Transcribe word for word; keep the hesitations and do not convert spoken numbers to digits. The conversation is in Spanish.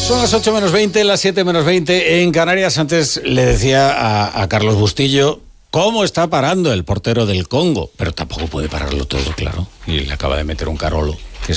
Son las ocho menos veinte, las siete menos veinte en Canarias. Antes le decía a, a Carlos Bustillo cómo está parando el portero del Congo, pero tampoco puede pararlo todo, claro. Y le acaba de meter un Carolo.